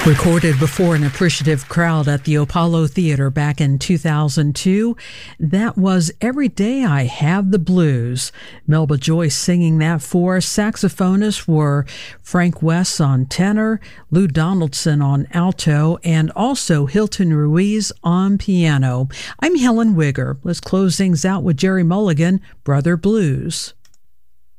Recorded before an appreciative crowd at the Apollo Theater back in 2002, that was Every Day I Have the Blues. Melba Joyce singing that for us. Saxophonists were Frank West on tenor, Lou Donaldson on alto, and also Hilton Ruiz on piano. I'm Helen Wigger. Let's close things out with Jerry Mulligan, Brother Blues.